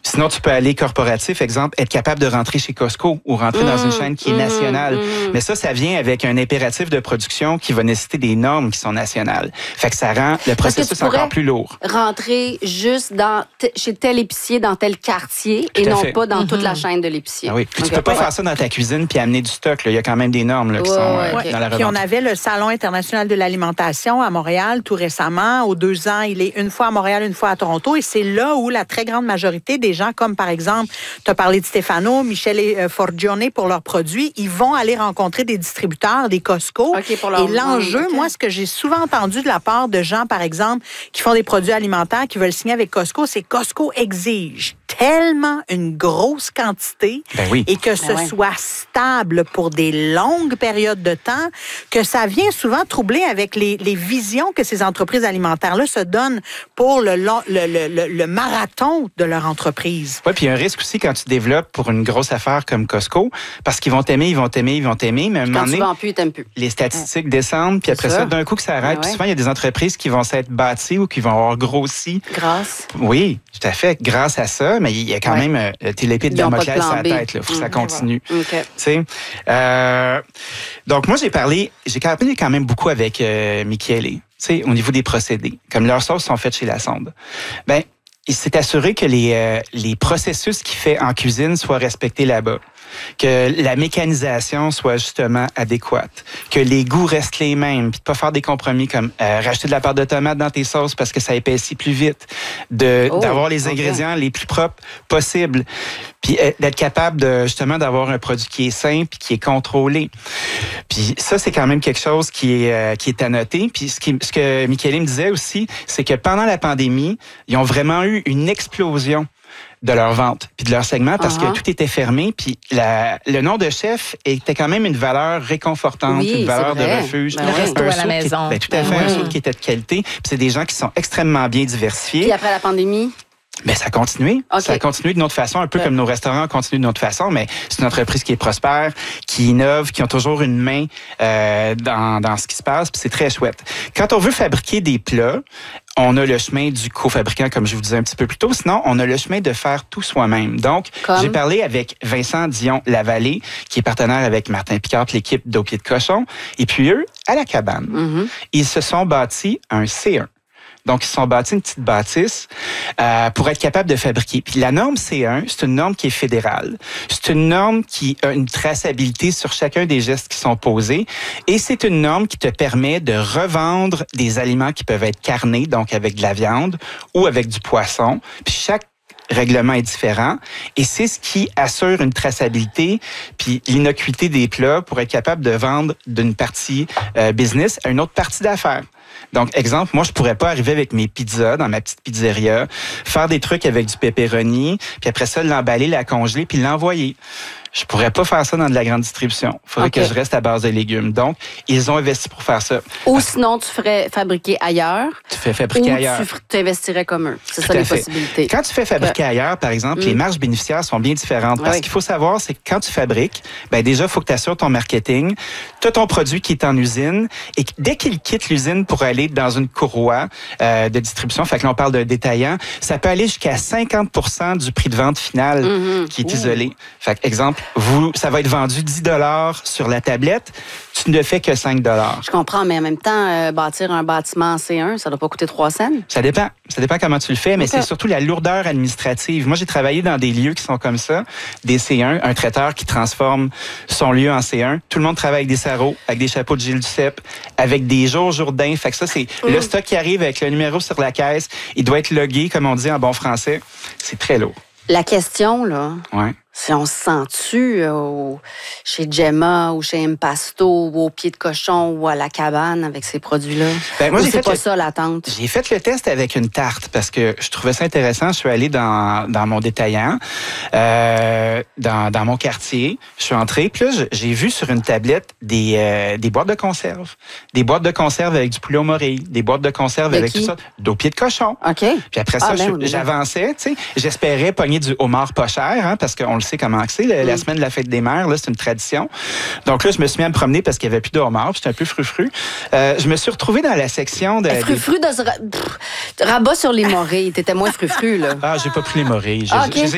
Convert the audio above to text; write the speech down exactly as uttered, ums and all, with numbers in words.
Sinon, tu peux aller corporatif, exemple, être capable de rentrer chez Costco ou rentrer mmh, dans une chaîne qui est nationale. Mmh, mmh. Mais ça, ça vient avec un impératif de production qui va nécessiter des normes qui sont nationales. Fait que ça rend le processus encore plus lourd. Rentrer juste dans t- chez tel épicier, dans tel quartier, Tout et non fait. pas dans mm-hmm. toute la chaîne de l'épicier. Ah oui. Puis okay. tu peux pas faire ça dans ta cuisine puis amener du stock. Là. Il y a quand même des normes là, qui ouais, sont ouais, euh, okay. dans la revente. Puis on avait le Salon international de l'alimentation à Montréal tout récemment. Aux deux ans, il est une fois à Montréal, une fois à Toronto. Et c'est là où la très grande majorité des gens, comme par exemple, tu as parlé de Stefano, Michel et Forgione pour leurs produits, ils vont aller rencontrer des distributeurs, des Costco. Okay, pour leur... Et l'enjeu, okay. moi, ce que j'ai souvent entendu de la part de gens, par exemple, qui font des produits alimentaires, qui veulent signer avec Costco, c'est Costco exige tellement une grosse quantité ben oui. et que ce ben ouais. soit stable pour des longues périodes de temps, que ça vient souvent troubler avec les, les visions que ces entreprises alimentaires-là se donnent pour le, long, le, le, le, le marathon de leur entreprise. Oui, puis il y a un risque aussi quand tu développes pour une grosse affaire comme Costco, parce qu'ils vont t'aimer, ils vont t'aimer, ils vont t'aimer, mais à un moment donné, quand tu vends plus, ils t'aiment plus. Les statistiques ouais. descendent, puis après ça, ça, d'un coup que ça arrête. Ben puis souvent, il y a des entreprises qui vont s'être bâties ou qui vont avoir grossi. Grâce. Oui, tout à fait, grâce à ça, mais il y a quand ouais. même euh, t'es l'épée de Damoclès à la tête, il faut que mmh, ça continue. Okay. Euh, donc, moi, j'ai parlé, j'ai parlé quand même beaucoup avec euh, Michele, tu sais, au niveau des procédés. Comme leurs sauces sont faites chez La Sonde. Ben, il s'est assuré que les, euh, les processus qu'il fait en cuisine soient respectés là-bas. Que la mécanisation soit justement adéquate, que les goûts restent les mêmes, puis de pas faire des compromis comme euh, rajouter de la pâte de tomate dans tes sauces parce que ça épaissit plus vite, de oh, d'avoir les okay. ingrédients les plus propres possibles, puis euh, d'être capable de justement d'avoir un produit qui est sain puis qui est contrôlé. Puis ça c'est quand même quelque chose qui est euh, qui est à noter. Puis ce qui ce que Michele me disait aussi, c'est que pendant la pandémie, ils ont vraiment eu une explosion de leur vente puis de leur segment parce uh-huh. que tout était fermé puis la, le nom de chef était quand même une valeur réconfortante, oui, une valeur de refuge. Ben le resto à la maison. Qui, ben, tout à fait, ben, un oui. saut qui était de qualité. Puis c'est des gens qui sont extrêmement bien diversifiés. Puis après la pandémie? Ben, ça a continué. Okay. Ça a continué d'une autre façon, un peu ouais. comme nos restaurants continuent d'une autre façon, mais c'est une entreprise qui est prospère, qui innove, qui ont toujours une main euh, dans, dans ce qui se passe, puis c'est très chouette. Quand on veut fabriquer des plats, on a le chemin du cofabricant, comme je vous disais un petit peu plus tôt. Sinon, on a le chemin de faire tout soi-même. Donc, comme? J'ai parlé avec Vincent Dion-Lavallée, qui est partenaire avec Martin Picard, l'équipe d'Au Pied de Cochon. Et puis eux, à la cabane, mm-hmm. ils se sont bâtis un C un. Donc, ils se sont bâtis une petite bâtisse euh, pour être capables de fabriquer. Puis la norme C un, c'est une norme qui est fédérale. C'est une norme qui a une traçabilité sur chacun des gestes qui sont posés. Et c'est une norme qui te permet de revendre des aliments qui peuvent être carnés, donc avec de la viande ou avec du poisson. Puis chaque règlement est différent et c'est ce qui assure une traçabilité puis l'innocuité des plats pour être capable de vendre d'une partie euh, business à une autre partie d'affaires. Donc, exemple, moi, je pourrais pas arriver avec mes pizzas dans ma petite pizzeria, faire des trucs avec du pepperoni, puis après ça, l'emballer, la congeler, puis l'envoyer. Je pourrais pas faire ça dans de la grande distribution. Il faudrait okay. que je reste à base de légumes. Donc, ils ont investi pour faire ça. Ou Parce... sinon, tu ferais fabriquer ailleurs. Tu fais fabriquer ou ailleurs. Ou tu investirais comme eux. C'est ça les fait. possibilités. Quand tu fais fabriquer ouais. ailleurs, par exemple, mm. les marges bénéficiaires sont bien différentes. Parce oui. qu'il faut savoir, c'est que quand tu fabriques, ben déjà, il faut que tu assures ton marketing. Tu as ton produit qui est en usine. Et dès qu'il quitte l'usine pour aller dans une courroie euh, de distribution, fait que là, on parle d'un détaillant, ça peut aller jusqu'à cinquante pour cent du prix de vente final mm-hmm. qui est Ouh. isolé. Fait que, exemple, Vous, ça va être vendu dix dollars sur la tablette. Tu ne fais que cinq dollars. Je comprends, mais en même temps, euh, bâtir un bâtiment C un, ça ne doit pas coûter trois cents. Ça dépend. Ça dépend comment tu le fais, mais okay. c'est surtout la lourdeur administrative. Moi, j'ai travaillé dans des lieux qui sont comme ça, des C un, un traiteur qui transforme son lieu en C un. Tout le monde travaille avec des sarraux, avec des chapeaux de Gilles Duceppe, avec des jours Jourdain. Fait que ça, c'est mmh. le stock qui arrive avec le numéro sur la caisse. Il doit être logué, comme on dit en bon français. C'est très lourd. La question, là, ouais. si on se sent-tu euh, chez Gemma ou chez Impasto ou au Pied de Cochon ou à la cabane avec ces produits-là? Ben, moi, ou j'ai c'est fait pas le... ça l'attente? J'ai fait le test avec une tarte parce que je trouvais ça intéressant. Je suis allé dans, dans mon détaillant, euh, dans, dans mon quartier. Je suis entré, puis là, j'ai vu sur une tablette des, euh, des boîtes de conserve. Des boîtes de conserve avec du poulet au morille, des boîtes de conserve de avec qui? tout ça, d'Au Pied de Cochon. OK. Puis après ça, ah, ben, je, j'avançais, tu sais. J'espérais pogner du homard pas cher, hein, parce qu'on le sait comment c'est. La, mm. la semaine de la fête des mères, là, c'est une tradition. Donc là, je me suis mis à me promener parce qu'il n'y avait plus de homard. J'étais un peu frufru. Euh, je me suis retrouvé dans la section de... Frufru des... de ce... Pff, rabat sur les morilles. T'étais moins frufru, là. Ah, j'ai pas pris les morilles. Ah, okay.